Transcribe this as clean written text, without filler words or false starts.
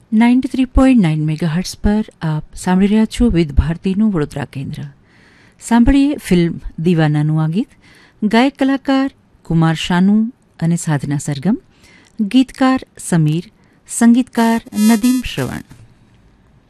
93.9 megahertz પર આપ સાંભળી રહ્યા છો વિવિધ ભારતીનું વડોદરા કેન્દ્ર. સાંભળીએ ફિલ્મ દીવાનાનું આ ગીત. ગાયક કલાકાર કુમાર શાનુ અને સાધના સરગમ, ગીતકાર સમીર, સંગીતકાર નદીમ શ્રવણ.